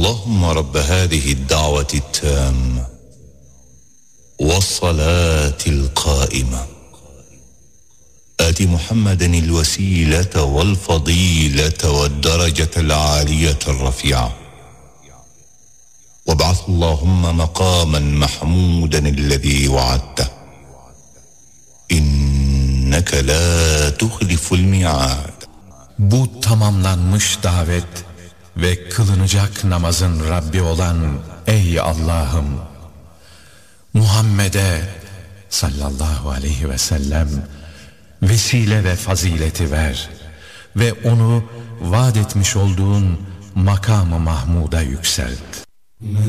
اللهم رب هذه الدعوة التامة والصلاة القائمة آت محمدا الوسيلة والفضيلة والدرجة العالية الرفيعة وابعث اللهم مقاما محمودا الذي وعدته إنك لا تخلف الميعاد. Bu tamamlanmış davet ve kılınacak namazın Rabbi olan ey Allah'ım, Muhammed'e sallallahu aleyhi ve sellem vesile ve fazileti ver ve onu vaat etmiş olduğun makam-ı Mahmud'a yükselt.